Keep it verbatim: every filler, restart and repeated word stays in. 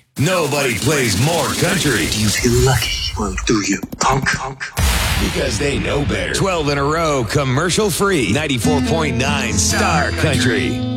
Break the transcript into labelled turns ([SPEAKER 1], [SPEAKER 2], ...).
[SPEAKER 1] Nobody plays more country.
[SPEAKER 2] Do you feel lucky? Well, do you, punk? punk?
[SPEAKER 1] Because they know better. twelve in a row, commercial free. ninety-four point nine Star Country.